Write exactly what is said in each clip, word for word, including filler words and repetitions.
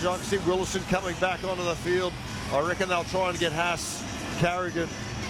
advantage. I can see Willison coming back onto the field. I reckon they'll try and get Haas, Carrigan,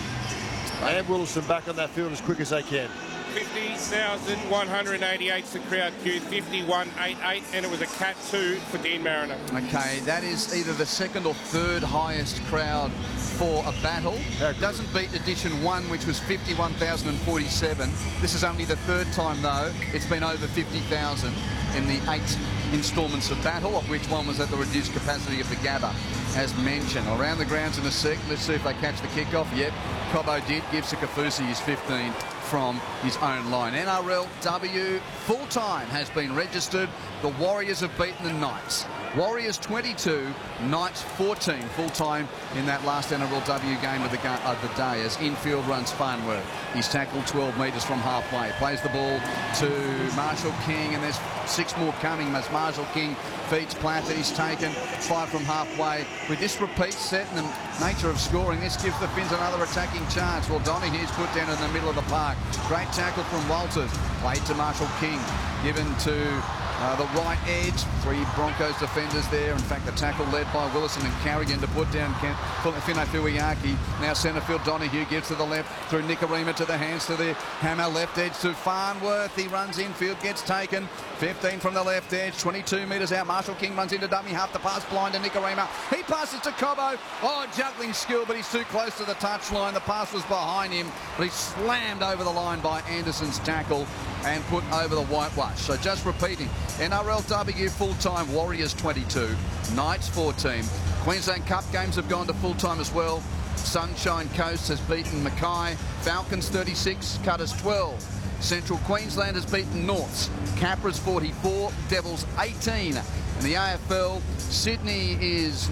and Willison back on that field as quick as they can. fifty thousand one hundred eighty-eight's the crowd queue, fifty-one eighty-eight, and it was a cat two for Dean Mariner. Okay, that is either the second or third highest crowd for a battle. Doesn't beat edition one, which was fifty-one thousand forty-seven. This is only the third time, though, it's been over fifty thousand in the eight instalments of battle, of which one was at the reduced capacity of the Gabba, as mentioned. Around the grounds in a sec. Let's see if they catch the kickoff. Yep, Cobbo did. Give Sikafusi his fifteen from his own line. N R L W full-time has been registered. The Warriors have beaten the Knights. Warriors twenty-two, Knights fourteen, full-time in that last N R L W game of the, ga of the day, as infield runs Farnworth. He's tackled twelve metres from halfway. Plays the ball to Marshall King, and there's six more coming as Marshall King feeds Platt. He's taken five from halfway. With this repeat set and the nature of scoring, this gives the Finns another attacking chance. Well, Donohue's put down in the middle of the park. Great tackle from Walters. Played to Marshall King. Given to Uh, the right edge, three Broncos defenders there. In fact, the tackle led by Willison and Carrigan to put down Fino Fuiaki. Now centre field, Donohue gives to the left through Nicarima to the hands to the hammer. Left edge to Farnworth. He runs infield, gets taken. fifteen from the left edge, twenty-two metres out. Marshall King runs into dummy half. The pass blind to Nicarima. He passes to Cobbo. Oh, juggling skill, but he's too close to the touchline. The pass was behind him, but he's slammed over the line by Anderson's tackle and put over the whitewash. So just repeating, N R L W full-time, Warriors twenty-two, Knights fourteen. Queensland Cup games have gone to full-time as well. Sunshine Coast has beaten Mackay. Falcons thirty-six, Cutters twelve. Central Queensland has beaten Norths. Capras forty-four, Devils eighteen. In the A F L, Sydney is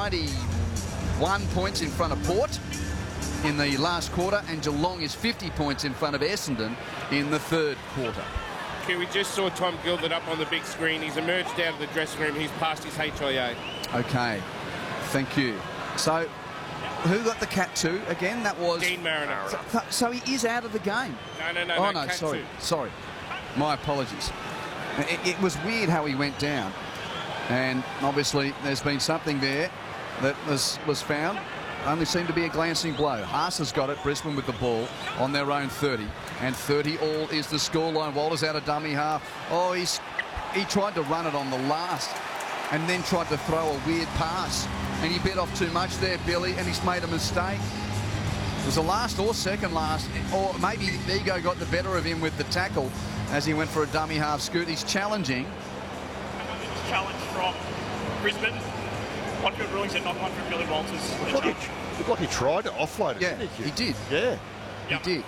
ninety-one points in front of Port in the last quarter, and Geelong is fifty points in front of Essendon in the third quarter. Okay, we just saw Tom Gilbert up on the big screen. He's emerged out of the dressing room. He's passed his H I A. Okay, thank you. So, who got the cat two again? That was Dean Mariner. So, so he is out of the game. No, no, no. Oh no, no, cat sorry, two. sorry. My apologies. It, it was weird how he went down, and obviously there's been something there that was was found. Only seemed to be a glancing blow. Haas has got it. Brisbane with the ball on their own thirty. And thirty all is the scoreline. Walters out of dummy half. Oh, he's he tried to run it on the last and then tried to throw a weird pass. And he bit off too much there, Billy, and he's made a mistake. It was the last or second last, or maybe ego got the better of him with the tackle as he went for a dummy half scoot. He's challenging. Challenge from Brisbane. On-field ruling said not one for Billy Walters. Looked like, he, looked like he tried to offload it. Yeah, didn't he? he did. Yeah. Yep. He did.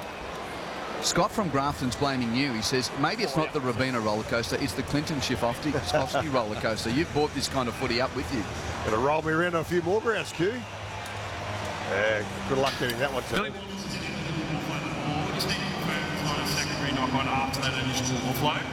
Scott from Grafton's blaming you. He says, maybe it's not the Rabina roller coaster, it's the Clinton Schifofsky roller coaster. You've brought this kind of footy up with you. Gonna roll me around on a few more grounds, Q. Yeah, good luck getting that one Billy too. Walters is in the offload the ball. We just need to confirm it's not a secondary knock-on after that initial offload.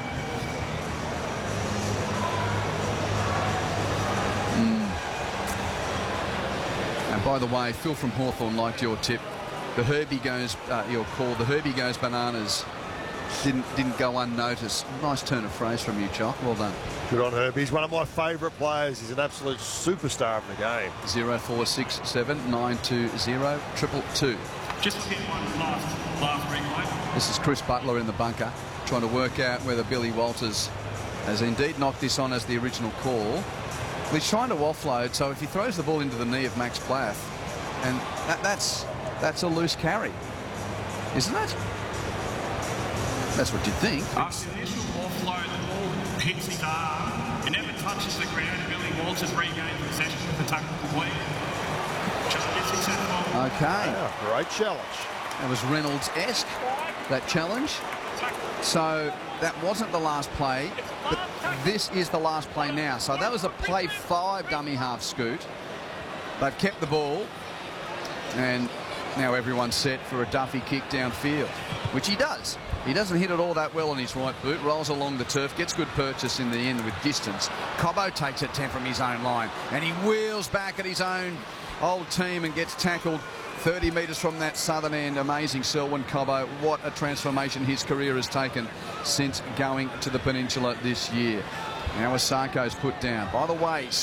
And by the way, Phil from Hawthorn liked your tip. The Herbie goes, uh, your call, the Herbie goes bananas didn't didn't go unnoticed. Nice turn of phrase from you, Chock. Well done. Good on Herbie. He's one of my favourite players. He's an absolute superstar of the game. zero four six seven nine two zero triple two. Just hit one last, last replay. This is Chris Butler in the bunker, trying to work out whether Billy Walters has indeed knocked this on as the original call. He's trying to offload, so if he throws the ball into the knee of Max Plath, and that, that's that's a loose carry, isn't it? That's what you'd think. After the initial offload, the ball hits his arm. It never touches the ground. Billy Walters regains possession with the tackle complete. Just gets acceptable. Okay. Yeah, great challenge. That was Reynolds-esque, that challenge. So that wasn't the last play, but this is the last play now. So that was a play five dummy half scoot. They've kept the ball, and now everyone's set for a Duffy kick downfield, which he does. He doesn't hit it all that well on his right boot, rolls along the turf, gets good purchase in the end with distance. Cobbo takes it ten from his own line, and he wheels back at his own old team and gets tackled thirty metres from that southern end. Amazing Selwyn Cobbo. What a transformation his career has taken since going to the Peninsula this year. Now Asako's put down. By the way,